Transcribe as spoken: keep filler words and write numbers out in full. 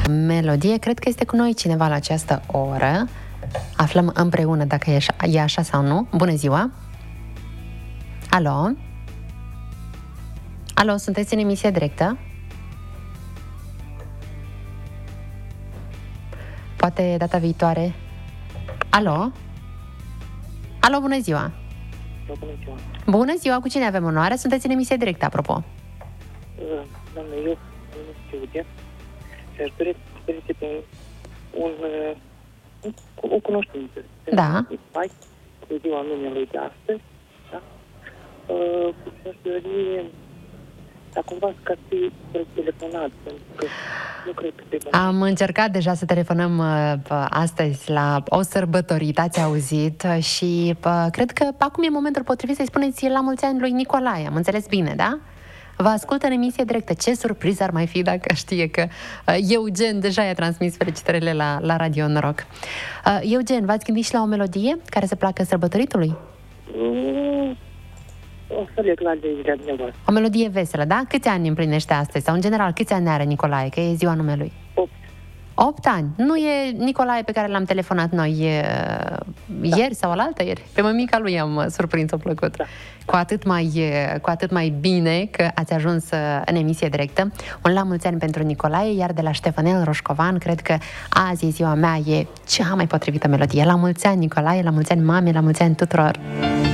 Melodie, cred că este cu noi cineva la această oră. Aflăm împreună dacă e așa, e așa sau nu. Bună ziua! Alo? Alo, sunteți în emisie directă? Poate data viitoare. Alo? Alo, bună ziua! Bună ziua! Bună ziua, cu cine avem onoarea? Sunteți în emisie directă, apropo. Doamne, eu sunt Claudia și aș dori să pe un, un, o cunoștință. Da. Mai cu ziua numelui de astăzi, da? Uh, aș dori dar cumva ca să-i telefonat, pentru că nu cred că te Am încercat deja să telefonăm uh, astăzi la o sărbătorită, ați auzit, și uh, cred că acum e momentul potrivit să-i spuneți la mulți ani lui Nicolae, am înțeles bine, da? Vă ascultă în emisie directă. Ce surpriză ar mai fi dacă știe că uh, Eugen deja i-a transmis felicitările la, la Radio Noroc. Uh, Eugen, v-ați gândit și la o melodie care să placă sărbătoritului? Mm, o să leg la alegerea dumneavoastră. O melodie veselă, da? Câți ani împlinește astăzi? Sau în general, câți ani are Nicolae? Că e ziua numelui. Opt. Opt ani. Nu e Nicolae pe care l-am telefonat noi e, da. ieri sau alaltă ieri. Pe mămica lui am surprins-o plăcut. Da. Cu atât, mai, cu atât mai bine că ați ajuns în emisie directă. Un la mulți ani pentru Nicolae, iar de la Ștefănel Roșcovan, cred că azi e ziua mea, e cea mai potrivită melodie. La mulți ani, Nicolae, la mulți ani, mame, la mulți ani tuturor!